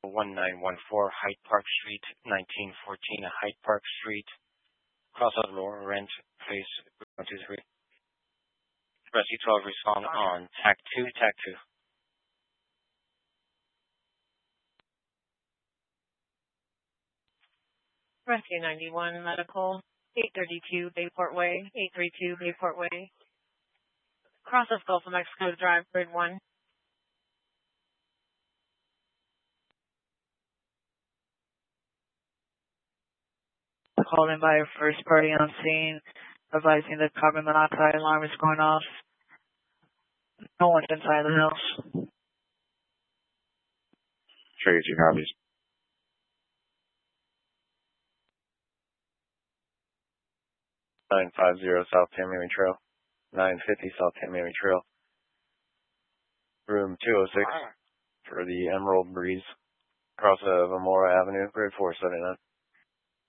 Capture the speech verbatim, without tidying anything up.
one nine one four Hyde Park Street, nineteen fourteen Hyde Park Street, cross out Laurent Place, one two three. Rescue twelve, respond on T A C two, T A C two. Rescue ninety-one Medical, eight thirty-two Bayport Way, eight thirty-two Bayport Way. Cross of Gulf of Mexico Drive, Grid one. Called in by a first party on scene, advising the carbon monoxide alarm is going off. No one's inside the house. Trigger two copies. nine fifty South Tammany Trail, nine fifty South Tammany Trail, room two oh six for the Emerald Breeze, cross of Amora Avenue, Grid four seventy-nine.